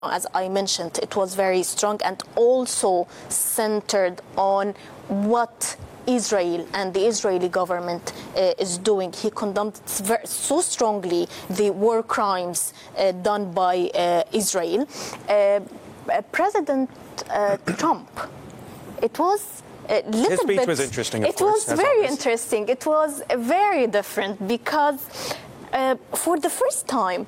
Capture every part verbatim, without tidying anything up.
as I mentioned, it was very strong and also centered on what Israel and the Israeli government uh, is doing. He condemned very, so strongly the war crimes uh, done by uh, Israel. Uh, President uh, Trump, it was a little His speech bit, was interesting, of It course, was as very always. interesting. It was very different because uh, for the first time,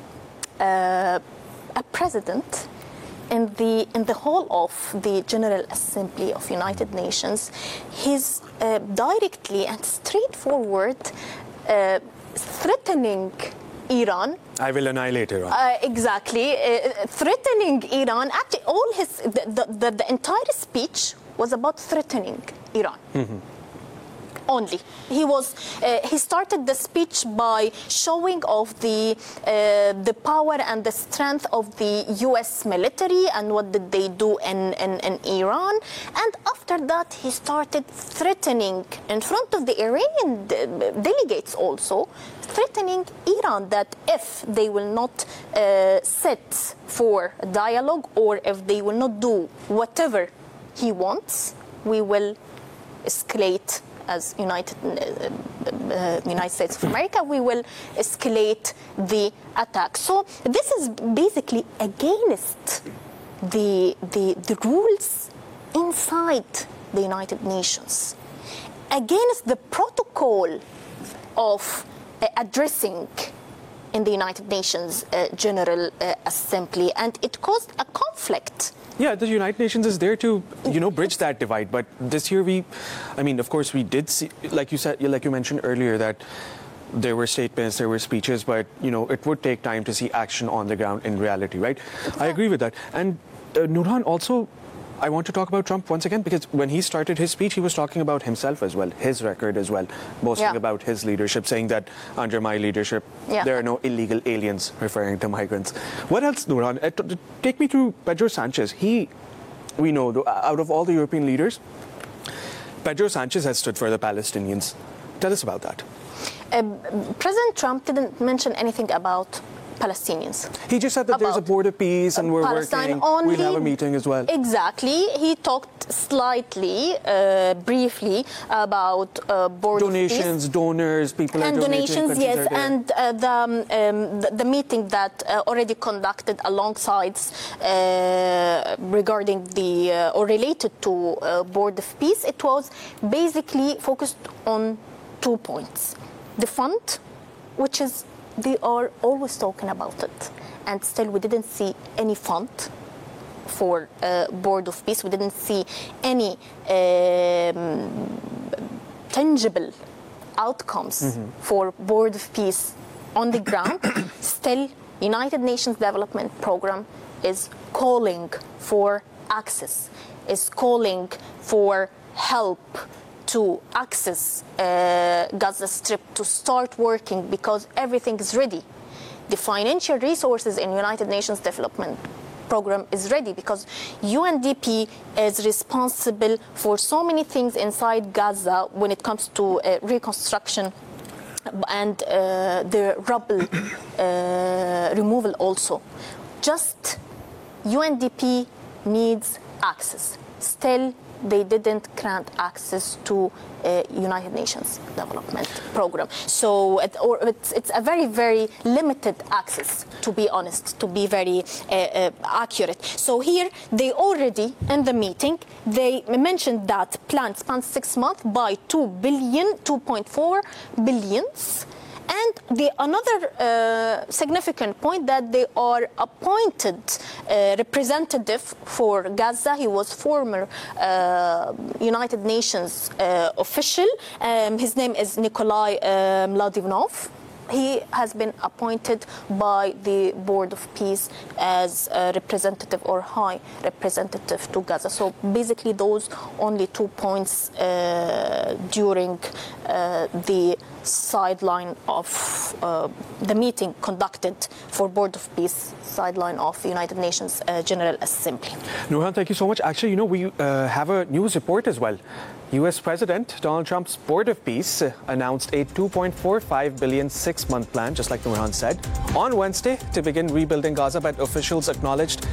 uh, a president in the in the whole of the General Assembly of United Nations, he's uh, directly and straightforward uh, threatening Iran. I will annihilate Iran. Uh, exactly, uh, threatening Iran. Actually, all his the, the, the entire speech was about threatening Iran. Mm-hmm. Only. He was. Uh, he started the speech by showing off the uh, the power and the strength of the U S military and what did they do in, in, in Iran. And after that, he started threatening in front of the Iranian de- delegates also, threatening Iran that if they will not uh, sit for a dialogue or if they will not do whatever he wants, we will escalate. As United uh, uh, United States of America, we will escalate the attack. So this is basically against the, the, the rules inside the United Nations, against the protocol of uh, addressing in the United Nations uh, General uh, Assembly, and it caused a conflict. Yeah, the United Nations is there to, you know, bridge that divide. But this year we, I mean, of course we did see, like you said, like you mentioned earlier, that there were statements, there were speeches, but, you know, it would take time to see action on the ground in reality, right? I agree with that. And uh, Nourhan, also, I want to talk about Trump once again, because when he started his speech, he was talking about himself as well, his record as well, boasting yeah. about his leadership, saying that under my leadership, yeah. there are no illegal aliens, referring to migrants. What else, Nourhan? Uh, t- take me through Pedro Sanchez. He, we know, though, out of all the European leaders, Pedro Sanchez has stood for the Palestinians. Tell us about that. Uh, President Trump didn't mention anything about Palestinians. He just said that there's a board of peace and we're Palestine working. Only, we'll have a meeting as well. Exactly. He talked slightly, uh, briefly about uh, board donations, of peace. donors, people and are donating. donations, yes, are and uh, the, um, the the meeting that uh, already conducted alongside uh, regarding the uh, or related to uh, board of peace. It was basically focused on two points: the fund, which is they are always talking about it, and still we didn't see any fund for uh, board of peace. We didn't see any um, tangible outcomes mm-hmm. for board of peace on the ground. Still, United Nations Development Program is calling for access, is calling for help to access uh, Gaza Strip, to start working, because everything is ready. The financial resources in United Nations Development Program is ready, because U N D P is responsible for so many things inside Gaza when it comes to uh, reconstruction and uh, the rubble uh, removal also. Just U N D P needs access. Still, they didn't grant access to uh, United Nations Development Program. So it, or it's, it's a very, very limited access, to be honest, to be very uh, uh, accurate. So here, they already, in the meeting, they mentioned that plan spans six months by two billion, two point four billions. And the another uh, significant point that they are appointed uh, representative for Gaza. He was former uh, United Nations uh, official. Um, his name is Nikolai uh, Mladinov. He has been appointed by the Board of Peace as a representative or high representative to Gaza. So basically those only two points uh, during uh, the sideline of uh, the meeting conducted for Board of Peace, sideline of the United Nations uh, General Assembly. Nourhan, thank you so much. Actually, you know, we uh, have a news report as well. U S President Donald Trump's Board of Peace announced a two point four five billion dollars six-month plan, just like Nurhan said, on Wednesday to begin rebuilding Gaza, but officials acknowledged